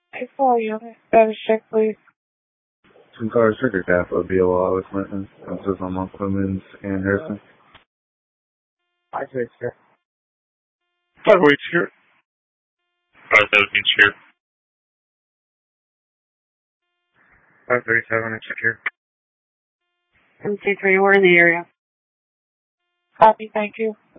I saw you. Status check, please. Twin Towers Trigger Cap of BOL with maintenance. This is on Mount Clemens and Harrison. I see here. 508 here. 517 here. 537, I check here. MC3, we're in the area. Copy, thank you.